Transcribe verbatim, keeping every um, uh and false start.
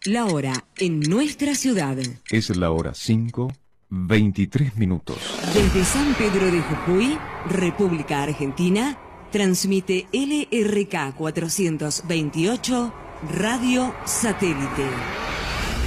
La hora en nuestra ciudad. Es la hora cinco, veintitrés minutos. Desde San Pedro de Jujuy, República Argentina, transmite L R K cuatrocientos veintiocho Radio Satélite.